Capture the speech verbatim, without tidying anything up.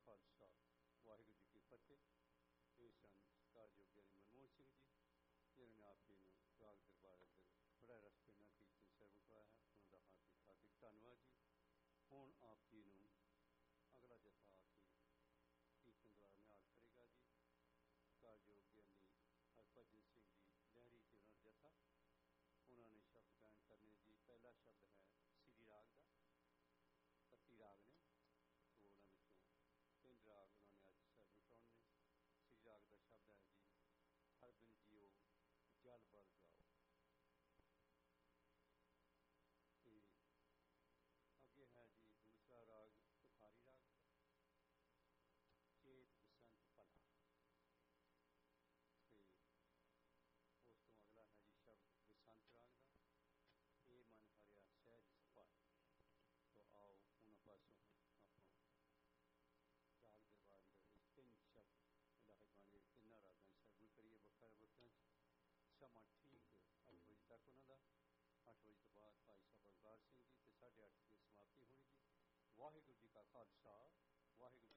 खालसा वाहिगुरू जी की फतेह। ये सन सत्कारयोग ज्ञानी मनमोहन सिंह जी जिन्होंने आप जी को राग दरबार अंदर बड़ा रस्ते ना कीर्तन सरवण करवाया है, उन्होंने हार्दिक हार्दिक धन्यवाद जी। हुण आप जी को अगला जथा की कीर्तन द्वारा निहाल करेगा जी सत्कारयोग ज्ञानी हरभजन सिंह जी लहरी जी उन्होंने जथा उन्होंने शब्द गायन करने जी। पहला शब्द है श्री राग का, पत्ती राग ने तो उन्होंने तीन राग उन्होंने अज सरवण कराने। श्री राग का शब्द है जी हर बिन जियो जल बल गाओ। अगे है जी दूसरा राग तुखारी राग चेत बसंत भला। उस तो अगला है जी शब्द बसंत राग का ये मन हरिया सहज सफाई। तो आओ उन्होंने पासों आप राग दरबार अंदर तीन शब्द इलाही बाणी तिना रागों सरवण करिए। वक्र वक्र समा ठीक अठ बजे तक उन्होंने अठ बजे तो बाद भाई साहब अवतार सिंह जी तो साढ़े अठ बजे समाप्ति होनी जी। वाहिगुरू जी का खालसा वाहिगुरू